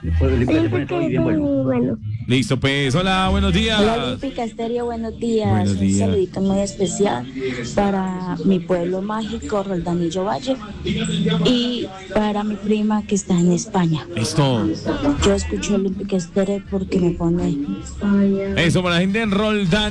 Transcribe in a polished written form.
Olímpica se pone todo y bien bueno. Bueno. Listo, pues. Hola, buenos días. Hola Olímpica Estéreo, buenos días. Buenos días. Un saludito muy especial para mi pueblo mágico, Roldanillo Valle, y para mi prima que está en España. Esto. Yo escucho Olímpica Estéreo porque me pone... Eso para la gente en Roldán.